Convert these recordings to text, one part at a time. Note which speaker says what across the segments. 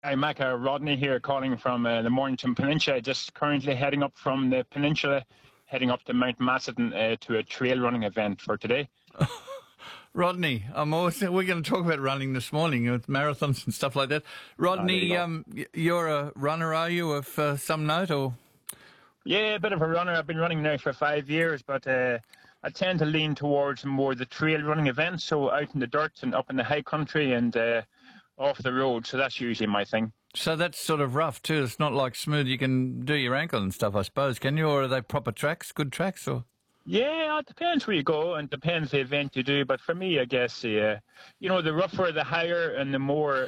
Speaker 1: Hi, Maca. Rodney here, calling from the Mornington Peninsula. Just currently heading up from the peninsula, heading up to Mount Macedon to a trail running event for today.
Speaker 2: Rodney, we're going to talk about running this morning with marathons and stuff like that. Rodney, you're a runner, are you, of some note, or?
Speaker 1: Yeah, a bit of a runner. I've been running now for 5 years, but I tend to lean towards more the trail running events, so out in the dirt and up in the high country and off the road. So that's usually my thing.
Speaker 2: So that's sort of rough too. It's not like smooth. You can do your ankle and stuff, I suppose, can you? Or are they proper tracks, good tracks, or?
Speaker 1: Yeah, it depends where you go and depends the event you do. But for me, I guess, the rougher the higher and the more,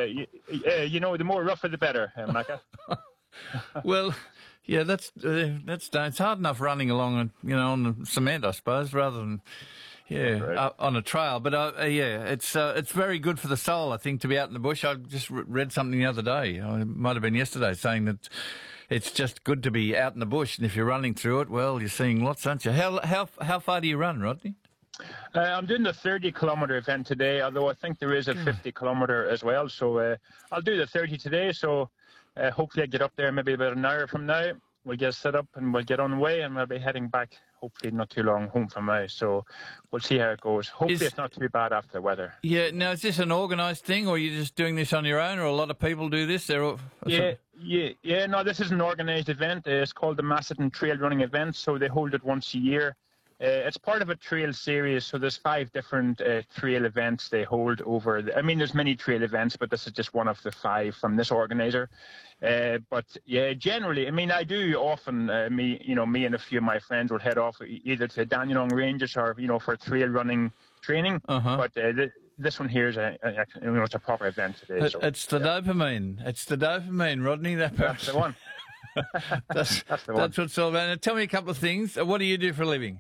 Speaker 1: the more rougher the better, Maca.
Speaker 2: Well, yeah, that's it's hard enough running along, on the cement, I suppose, rather than on a trail. But it's very good for the soul, I think, to be out in the bush. I just read something the other day. It might have been yesterday, saying that it's just good to be out in the bush, and if you're running through it, well, you're seeing lots, aren't you? How far do you run, Rodney?
Speaker 1: I'm doing the 30-kilometre event today, although I think there is a 50-kilometre as well. So I'll do the 30 today. So hopefully I get up there maybe about an hour from now. We'll get set up and we'll get on the way, and we'll be heading back, hopefully not too long, home from now. So we'll see how it goes. Hopefully it's not too bad after the weather.
Speaker 2: Yeah. Now, is this an organised thing, or are you just doing this on your own, or a lot of people do this? No,
Speaker 1: this is an organised event. It's called the Macedon Trail Running Event, so they hold it once a year. It's part of a trail series, so there's 5 different trail events they hold over. There's many trail events, but this is just one of the 5 from this organiser. But yeah, generally, I do often. Me and a few of my friends will head off either to Dandenong Ranges or for trail running training. But this one here is it's a proper event today.
Speaker 2: It's the dopamine. It's the dopamine, Rodney.
Speaker 1: That's the one.
Speaker 2: That's what it's all about. Now, tell me a couple of things. What do you do for a living?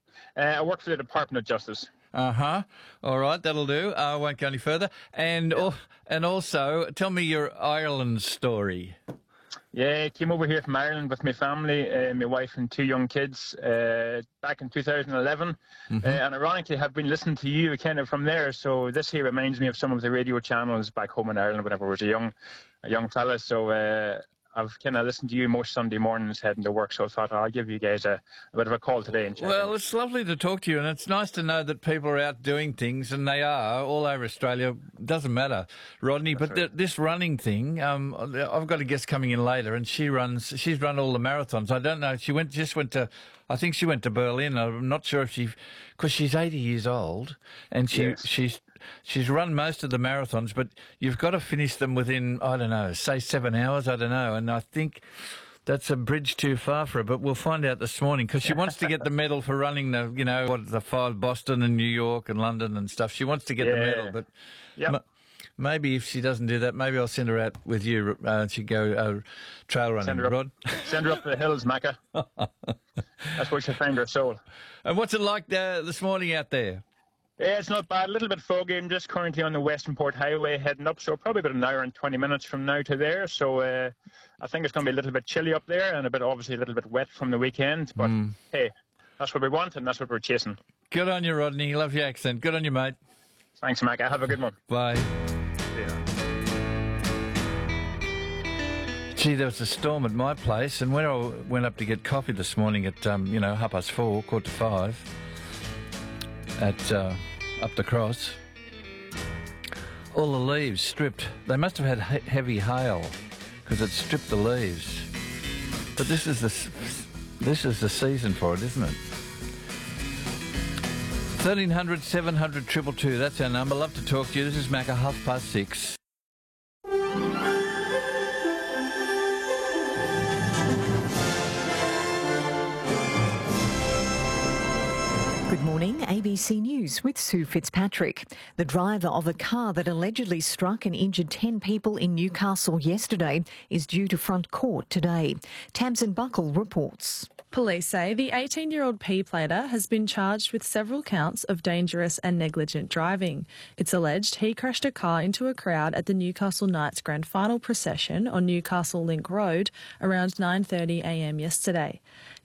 Speaker 1: I work for the Department of Justice.
Speaker 2: All right, that'll do. I won't go any further. And also, tell me your Ireland story.
Speaker 1: Yeah, I came over here from Ireland with my family, my wife and 2 young kids, back in 2011. And ironically, have been listening to you kind of from there. So this here reminds me of some of the radio channels back home in Ireland whenever I was a young fella. So I've kind of listened to you most Sunday mornings heading to work, so I thought I'll give you guys a bit of a call today. And
Speaker 2: well, it's lovely to talk to you, and it's nice to know that people are out doing things, and they are all over Australia. Doesn't matter, Rodney. That's but right. This running thing, I've got a guest coming in later, and she's run all the marathons. I don't know. I think she went to Berlin. I'm not sure if because she's 80 years old, and she's run most of the marathons, but you've got to finish them within, I don't know, say 7 hours, I don't know. And I think that's a bridge too far for her, but we'll find out this morning, because she wants to get the medal for running the 5 Boston and New York and London and stuff. She wants to get the medal, but maybe if she doesn't do that, maybe I'll send her out with you. She'd go trail running.
Speaker 1: Send her up the hills, Maca. That's where she'll find her soul.
Speaker 2: And what's it like this morning out there?
Speaker 1: Yeah, it's not bad. A little bit foggy. I'm just currently on the Western Port Highway heading up, so probably about an hour and 20 minutes from now to there. So I think it's going to be a little bit chilly up there and obviously a little bit wet from the weekend. But hey, that's what we want and that's what we're chasing.
Speaker 2: Good on you, Rodney. Love your accent. Good on you, mate.
Speaker 1: Thanks, Mac. Have a good one.
Speaker 2: Bye.
Speaker 1: Yeah.
Speaker 2: Gee, there was a storm at my place, and when I went up to get coffee this morning at 4:30, 4:45, at up the cross, all the leaves stripped. They must have had heavy hail because it stripped the leaves. But this is the season for it, isn't it? 1300 700 222. That's our number. Love to talk to you. This is Macca, 6:30.
Speaker 3: Good morning, ABC News with Sue Fitzpatrick. The driver of a car that allegedly struck and injured 10 people in Newcastle yesterday is due to front court today. Tamsin Buckle reports.
Speaker 4: Police say the 18-year-old P-plater has been charged with several counts of dangerous and negligent driving. It's alleged he crashed a car into a crowd at the Newcastle Knights Grand Final procession on Newcastle Link Road around 9:30 a.m. yesterday.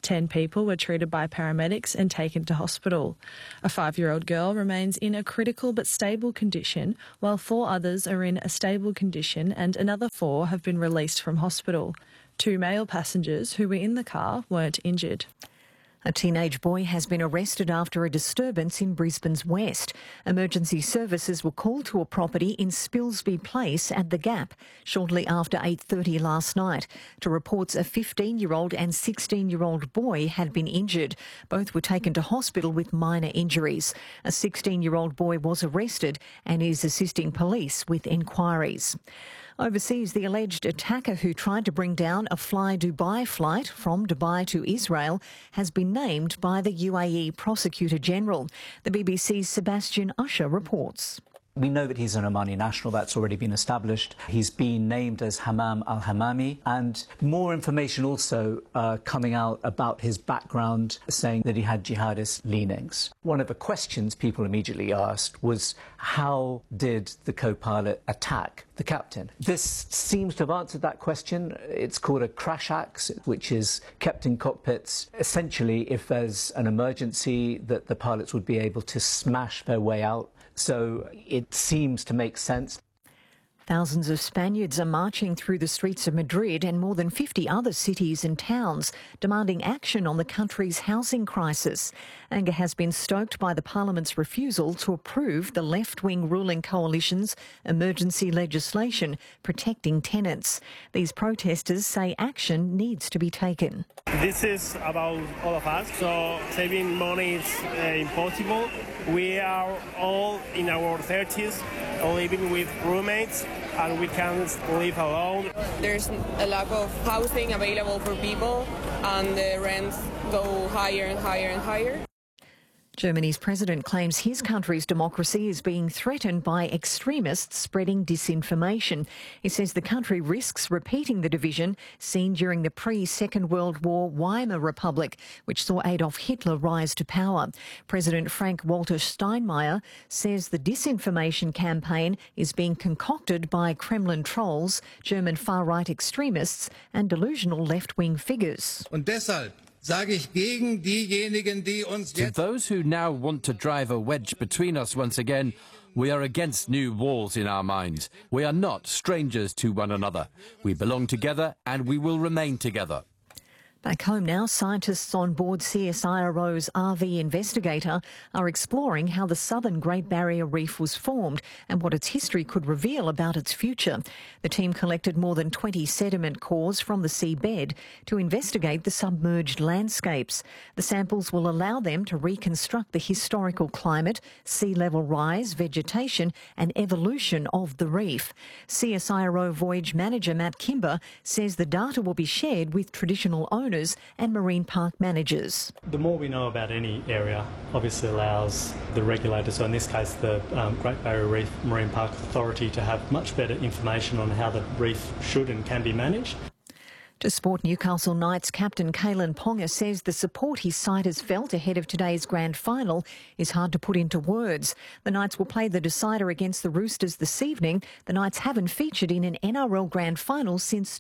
Speaker 4: 10 people were treated by paramedics and taken to hospital. A 5-year-old girl remains in a critical but stable condition, while 4 others are in a stable condition and another 4 have been released from hospital. 2 male passengers who were in the car weren't injured.
Speaker 3: A teenage boy has been arrested after a disturbance in Brisbane's west. Emergency services were called to a property in Spilsby Place at The Gap shortly after 8:30 last night to reports a 15-year-old and 16-year-old boy had been injured. Both were taken to hospital with minor injuries. A 16-year-old boy was arrested and is assisting police with inquiries. Overseas, the alleged attacker who tried to bring down a Fly Dubai flight from Dubai to Israel has been named by the UAE Prosecutor General. The BBC's Sebastian Usher reports.
Speaker 5: We know that he's an Omani national. That's already been established. He's been named as Hammam al-Hammami, and more information also coming out about his background, saying that he had jihadist leanings. One of the questions people immediately asked was, how did the co-pilot attack the captain? This seems to have answered that question. It's called a crash axe, which is kept in cockpits. Essentially, if there's an emergency, that the pilots would be able to smash their way out. So it seems to make sense.
Speaker 3: Thousands of Spaniards are marching through the streets of Madrid and more than 50 other cities and towns, demanding action on the country's housing crisis. Anger has been stoked by the Parliament's refusal to approve the left-wing ruling coalition's emergency legislation protecting tenants. These protesters say action needs to be taken.
Speaker 6: This is about all of us, so saving money is impossible. We are all in our 30s, living with roommates, and we can't live alone.
Speaker 7: There's a lack of housing available for people, and the rents go higher and higher and higher.
Speaker 3: Germany's president claims his country's democracy is being threatened by extremists spreading disinformation. He says the country risks repeating the division seen during the pre-Second World War Weimar Republic, which saw Adolf Hitler rise to power. President Frank-Walter Steinmeier says the disinformation campaign is being concocted by Kremlin trolls, German far-right extremists and delusional left-wing figures.
Speaker 8: Und deshalb sage ich gegen diejenigen, die uns
Speaker 9: to those who now want to drive a wedge between us once again, we are against new walls in our minds. We are not strangers to one another. We belong together and we will remain together.
Speaker 3: Back home now, scientists on board CSIRO's RV Investigator are exploring how the southern Great Barrier Reef was formed and what its history could reveal about its future. The team collected more than 20 sediment cores from the seabed to investigate the submerged landscapes. The samples will allow them to reconstruct the historical climate, sea level rise, vegetation and evolution of the reef. CSIRO Voyage Manager Matt Kimber says the data will be shared with traditional owners and marine park managers.
Speaker 10: The more we know about any area obviously allows the regulator, so in this case the Great Barrier Reef Marine Park Authority, to have much better information on how the reef should and can be managed.
Speaker 3: To sport, Newcastle Knights captain Kalyn Ponga says the support his side has felt ahead of today's grand final is hard to put into words. The Knights will play the decider against the Roosters this evening. The Knights haven't featured in an NRL grand final since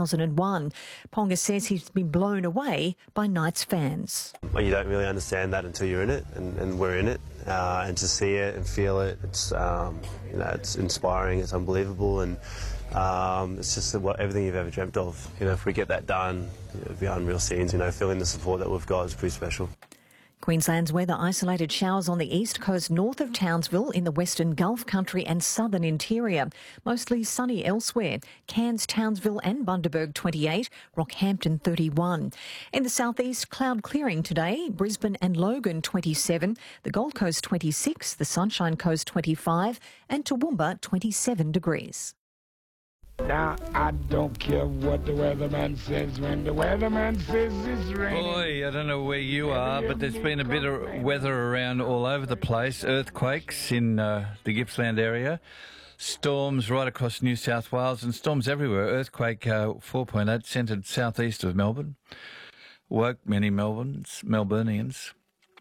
Speaker 3: 2001. Ponga says he's been blown away by Knights fans.
Speaker 11: Well, you don't really understand that until you're in it, and we're in it. And to see it and feel it, it's it's inspiring, it's unbelievable, and it's just everything you've ever dreamt of. If we get that done, it'll be unreal scenes. Feeling the support that we've got is pretty special.
Speaker 3: Queensland's weather: isolated showers on the east coast north of Townsville, in the western Gulf country and southern interior. Mostly sunny elsewhere. Cairns, Townsville and Bundaberg 28, Rockhampton 31. In the southeast, cloud clearing today. Brisbane and Logan 27, the Gold Coast 26, the Sunshine Coast 25 and Toowoomba 27 degrees.
Speaker 12: Now, I don't care what the weatherman says when the weatherman says it's raining.
Speaker 2: Boy, I don't know where you are, but there's been a bit of weather around all over the place. Earthquakes in the Gippsland area, storms right across New South Wales and storms everywhere. Earthquake 4.8 centred southeast of Melbourne. Woke many Melburnians.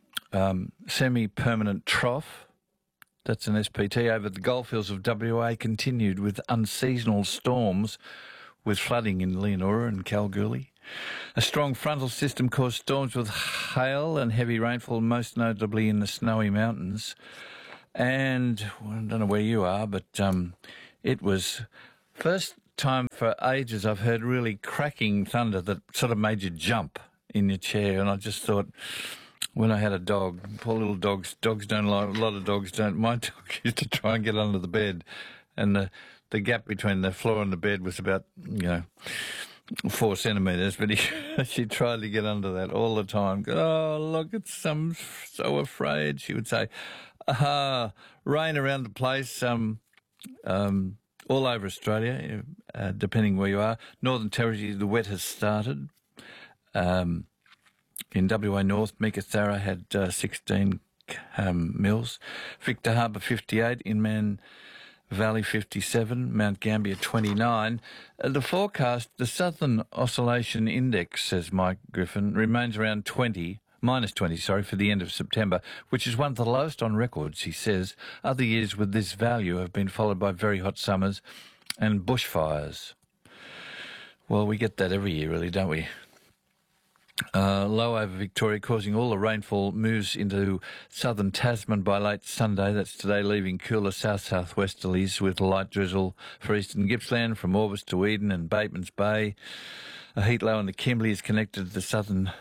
Speaker 2: Semi-permanent trough. That's an SPT over the goldfields of WA, continued with unseasonal storms with flooding in Leonora and Kalgoorlie. A strong frontal system caused storms with hail and heavy rainfall, most notably in the Snowy Mountains. And well, I don't know where you are, but it was first time for ages I've heard really cracking thunder that sort of made you jump in your chair. And I just thought, when I had a dog, poor little dogs don't like, a lot of dogs don't. My dog used to try and get under the bed, and the gap between the floor and the bed was about, 4 centimetres, but she tried to get under that all the time. Oh, look, I'm so afraid, she would say. Rain around the place, all over Australia, depending where you are. Northern Territory, the wet has started. In WA North, Meekatharra had 16 mils. Victor Harbour 58, Inman Valley 57, Mount Gambier 29. The forecast, the Southern Oscillation Index, says Mike Griffin, remains around minus 20, for the end of September, which is one of the lowest on records, he says. Other years with this value have been followed by very hot summers and bushfires. Well, we get that every year, really, don't we? Low over Victoria, causing all the rainfall moves into southern Tasman by late Sunday. That's today, leaving cooler south-southwesterlies with light drizzle for eastern Gippsland from Orvis to Eden and Bateman's Bay. A heat low in the Kimberley is connected to the southern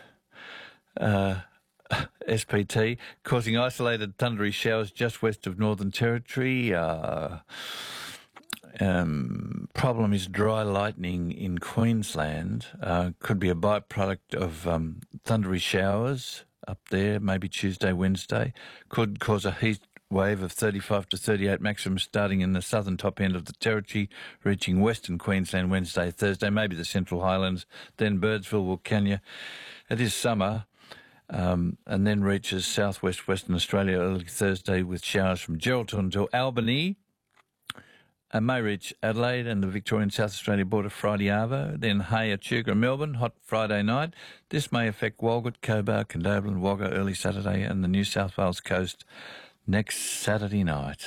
Speaker 2: SPT, causing isolated thundery showers just west of Northern Territory. Problem is dry lightning in Queensland. Could be a byproduct of thundery showers up there, maybe Tuesday, Wednesday. Could cause a heat wave of 35 to 38 maximum starting in the southern top end of the Territory, reaching western Queensland Wednesday, Thursday, maybe the Central Highlands, then Birdsville, Wilcannia. It is summer. And then reaches southwest Western Australia early Thursday with showers from Geraldton to Albany. And may reach Adelaide and the Victorian South Australia border Friday arvo, then Hay, Echuca, Melbourne, hot Friday night. This may affect Walgett, Cobar, Condobolin, Wagga early Saturday and the New South Wales coast next Saturday night.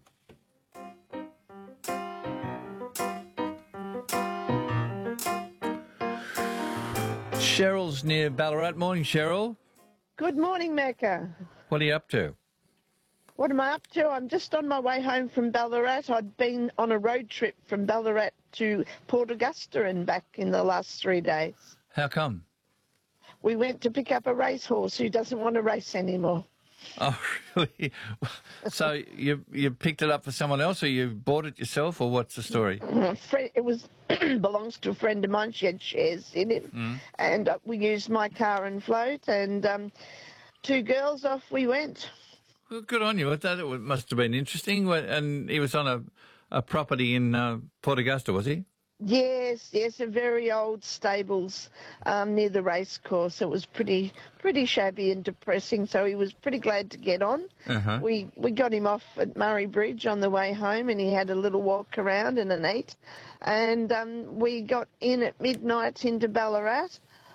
Speaker 2: Cheryl's near Ballarat. Morning, Cheryl.
Speaker 13: Good morning, Mecca.
Speaker 2: What are you up to?
Speaker 13: What am I up to? I'm just on my way home from Ballarat. I'd been on a road trip from Ballarat to Port Augusta and back in the last 3 days.
Speaker 2: How come?
Speaker 13: We went to pick up a racehorse who doesn't want to race anymore.
Speaker 2: Oh, really? So you picked it up for someone else, or you bought it yourself, or what's the story?
Speaker 13: It was belongs to a friend of mine. She had shares in it, and we used my car and float, and 2 girls, off we went.
Speaker 2: Well, good on you. It must have been interesting. And he was on a property in Port Augusta, was he?
Speaker 13: Yes, a very old stables near the race course. It was pretty shabby and depressing, so he was pretty glad to get on.
Speaker 2: Uh-huh.
Speaker 13: We got him off at Murray Bridge on the way home, and he had a little walk around and an eat. And we got in at midnight into Ballarat.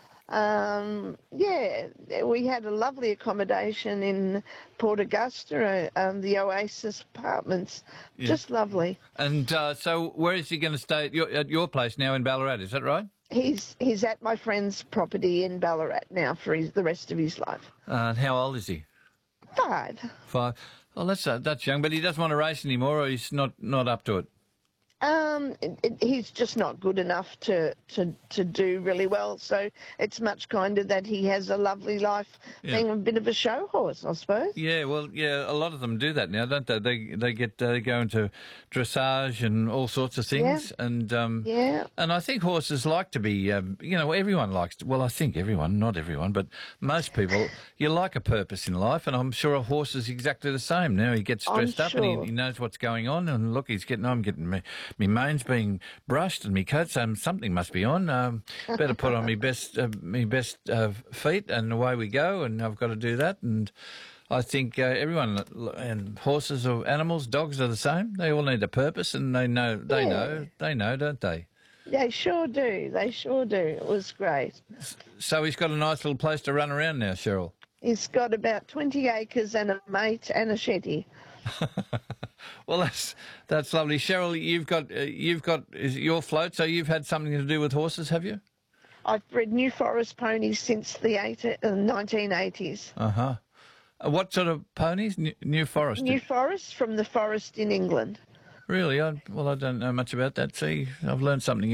Speaker 13: We had a lovely accommodation in Port Augusta, the Oasis Apartments.
Speaker 2: Yeah.
Speaker 13: Just lovely.
Speaker 2: And so where is he going to stay at your place now in Ballarat, is that right?
Speaker 13: He's at my friend's property in Ballarat now for the rest of his life.
Speaker 2: And how old is he?
Speaker 13: 5.
Speaker 2: 5. Oh, that's young, but he doesn't want to race anymore, or he's not up to it?
Speaker 13: He's just not good enough to do really well, so it's much kinder that he has a lovely life being a bit of a show horse, I suppose.
Speaker 2: Yeah, well, a lot of them do that now, don't they? They go into dressage and all sorts of things, and I think horses like to be, everyone likes to, well, I think everyone, not everyone, but most people, you like a purpose in life, and I'm sure a horse is exactly the same. Now he gets stressed up and he knows what's going on, and look, I'm getting me mane's being brushed and me coat, so something must be on. Better put on me best feet, and away we go. And I've got to do that. And I think everyone, and horses or animals, dogs are the same. They all need a purpose, and they know, don't they?
Speaker 13: They sure do. It was great.
Speaker 2: So he's got a nice little place to run around now, Cheryl.
Speaker 13: He's got about 20 acres and a mate and a shetty.
Speaker 2: Well, that's lovely, Cheryl. You've got your float, so you've had something to do with horses, have you?
Speaker 13: I've bred New Forest ponies since the 1980s.
Speaker 2: Uh-huh. What sort of ponies? New Forest?
Speaker 13: New Forest from the forest in England.
Speaker 2: Really? I don't know much about that. See, I've learned something